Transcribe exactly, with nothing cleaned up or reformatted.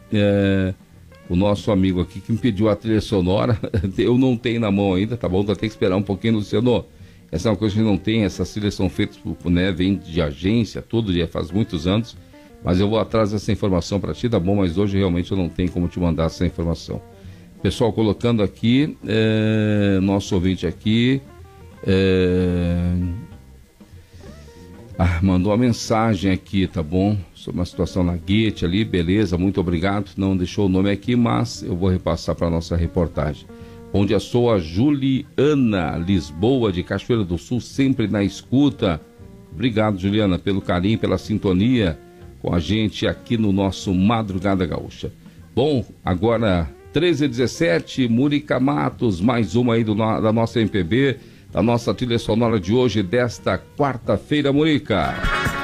é, o nosso amigo aqui que me pediu a trilha sonora, eu não tenho na mão ainda, tá bom? Vai ter que esperar um pouquinho, Luciano. Essa é uma coisa que a gente não tem, essas trilhas são feitas, por, né, vem de agência, todo dia, faz muitos anos, mas eu vou atrás dessa informação para ti, tá bom? Mas hoje realmente eu não tenho como te mandar essa informação. Pessoal colocando aqui, é, nosso ouvinte aqui, é, ah, mandou uma mensagem aqui, tá bom? Sobre uma situação na Guete ali, beleza, muito obrigado. Não deixou o nome aqui, mas eu vou repassar para a nossa reportagem. Onde eu sou a Juliana Lisboa, de Cachoeira do Sul, sempre na escuta. Obrigado, Juliana, pelo carinho, pela sintonia com a gente aqui no nosso Madrugada Gaúcha. Bom, agora treze e dezessete, Murica Matos, mais uma aí do, da nossa M P B, da nossa trilha sonora de hoje, desta quarta-feira, Murica.